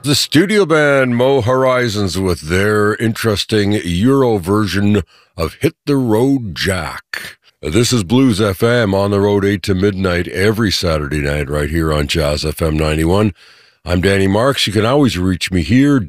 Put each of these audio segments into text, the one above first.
the studio band Mo Horizons with their interesting Euro version of Hit the Road Jack. This is Blues FM on the road 8 to midnight every Saturday night right here on Jazz FM 91. I'm Danny Marks. You can always reach me here,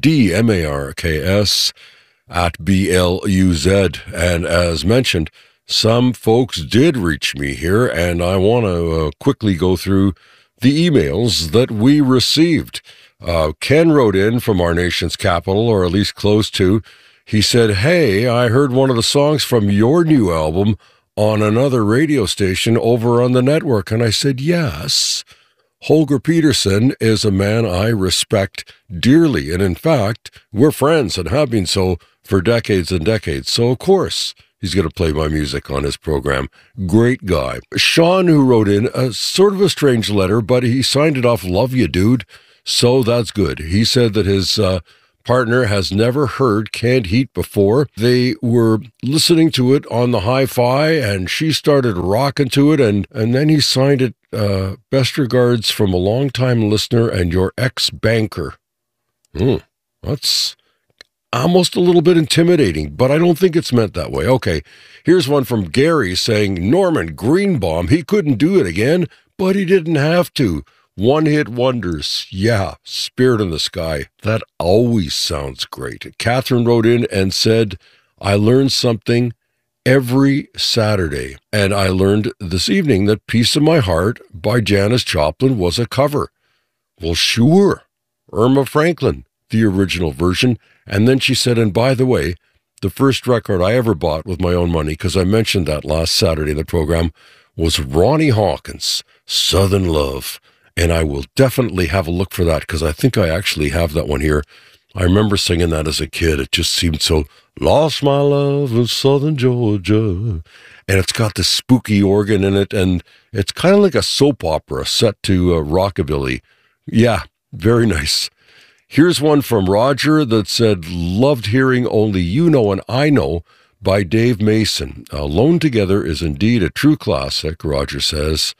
DMARKS at BLUZ. And as mentioned, some folks did reach me here, and I want to quickly go through the emails that we received. Ken wrote in from our nation's capital, or at least close to. He said, "Hey, I heard one of the songs from your new album on another radio station over on the network." And I said, yes. Holger Peterson is a man I respect dearly. And in fact, we're friends and have been so for decades and decades. So, of course, he's going to play my music on his program. Great guy. Sean, who wrote in a sort of a strange letter, but he signed it off, "Love you, dude." So that's good. He said that his partner has never heard Canned Heat before. They were listening to it on the hi-fi, and she started rocking to it, and then he signed it, "Best regards from a longtime listener and your ex-banker." That's almost a little bit intimidating, but I don't think it's meant that way. Okay, here's one from Gary saying, "Norman Greenbaum, he couldn't do it again, but he didn't have to. One-hit wonders. Yeah, Spirit in the Sky. That always sounds great." Catherine wrote in and said, "I learned something every Saturday, and I learned this evening that Piece of My Heart by Janis Joplin was a cover." Well, sure. Irma Franklin, the original version. And then she said, "And by the way, the first record I ever bought with my own money," because I mentioned that last Saturday in the program, was Ronnie Hawkins, Southern Love. And I will definitely have a look for that, because I think I actually have that one here. I remember singing that as a kid. It just seemed so, "Lost my love in Southern Georgia." And it's got this spooky organ in it, and it's kind of like a soap opera set to rockabilly. Yeah, very nice. Here's one from Roger that said, "Loved hearing Only You Know and I Know by Dave Mason. Alone Together is indeed a true classic," Roger says.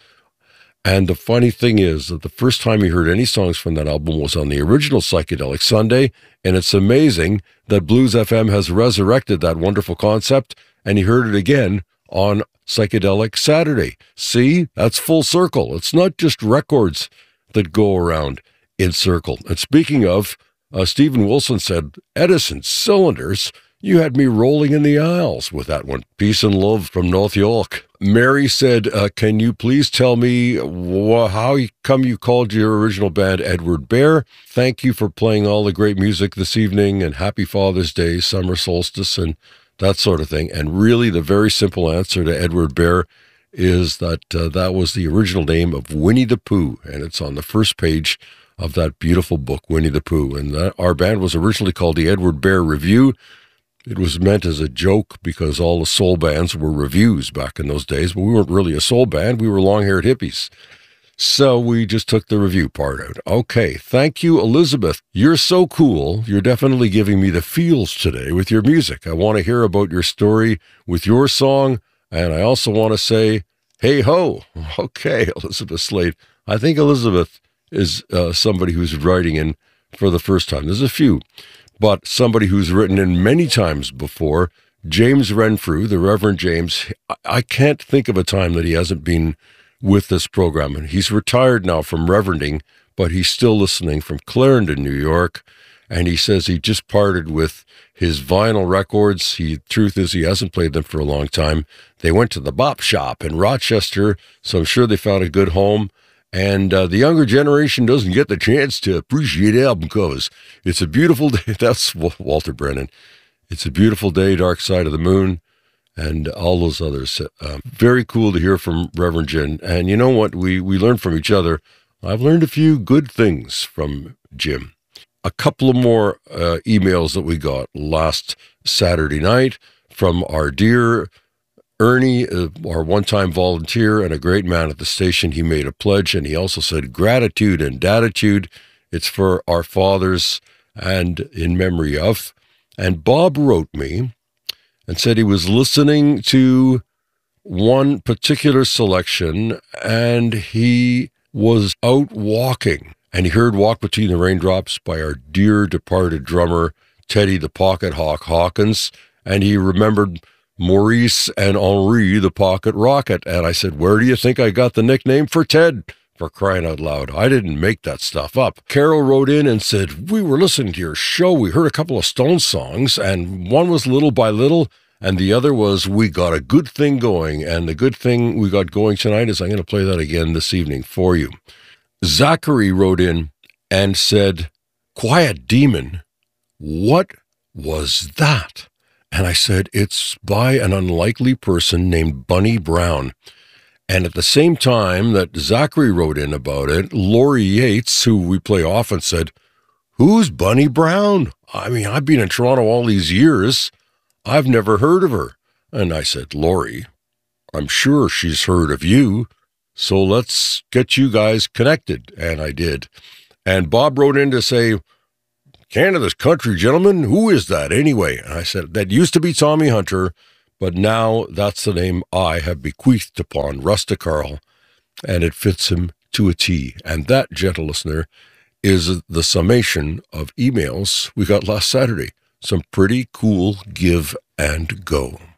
And the funny thing is that the first time he heard any songs from that album was on the original Psychedelic Sunday, and it's amazing that Blues FM has resurrected that wonderful concept, and he heard it again on Psychedelic Saturday. See, that's full circle. It's not just records that go around in circle. And speaking of, Stephen Wilson said, "Edison cylinders, you had me rolling in the aisles" with that one. Peace and love from North York. Mary said, "Can you please tell me how come you called your original band Edward Bear? Thank you for playing all the great music this evening, and happy Father's Day, summer solstice," and that sort of thing. And really, the very simple answer to Edward Bear is that that was the original name of Winnie the Pooh, and it's on the first page of that beautiful book, Winnie the Pooh. And our band was originally called the Edward Bear Review. It was meant as a joke because all the soul bands were reviews back in those days, but we weren't really a soul band. We were long-haired hippies. So we just took the review part out. Okay, thank you, Elizabeth. You're so cool. You're definitely giving me the feels today with your music. I want to hear about your story with your song, and I also want to say, hey ho. Okay, Elizabeth Slade. I think Elizabeth is somebody who's writing in for the first time. There's a few. But somebody who's written in many times before, James Renfrew, the Reverend James. I can't think of a time that he hasn't been with this program. And he's retired now from reverending, but he's still listening from Clarendon, New York. And he says he just parted with his vinyl records. Truth is, he hasn't played them for a long time. They went to the Bop Shop in Rochester, so I'm sure they found a good home. And the younger generation doesn't get the chance to appreciate album covers. It's a beautiful day. That's Walter Brennan. It's a beautiful day, Dark Side of the Moon, and all those others. Very cool to hear from Reverend Jim. And you know what? We learn from each other. I've learned a few good things from Jim. A couple of more emails that we got last Saturday night from our dear Ernie, our one-time volunteer and a great man at the station. He made a pledge, and he also said gratitude and datitude. It's for our fathers and in memory of. And Bob wrote me and said he was listening to one particular selection, and he was out walking, and he heard Walk Between the Raindrops by our dear departed drummer, Teddy the Pocket Hawk Hawkins, and he remembered Maurice and Henri the Pocket Rocket. And I said, where do you think I got the nickname for Ted? For crying out loud. I didn't make that stuff up. Carol wrote in and said, we were listening to your show. We heard a couple of Stones songs, and one was Little by Little, and the other was We Got a Good Thing Going. And the good thing we got going tonight is I'm going to play that again this evening for you. Zachary wrote in and said, Quiet Demon, what was that? And I said, it's by an unlikely person named Bunny Brown. And at the same time that Zachary wrote in about it, Lori Yates, who we play often, said, who's Bunny Brown? I mean, I've been in Toronto all these years. I've never heard of her. And I said, Lori, I'm sure she's heard of you. So let's get you guys connected. And I did. And Bob wrote in to say, Canada's country gentleman, who is that anyway? And I said, that used to be Tommy Hunter, but now that's the name I have bequeathed upon Rusta Carl, and it fits him to a T. And that, gentle listener, is the summation of emails we got last Saturday. Some pretty cool give and go.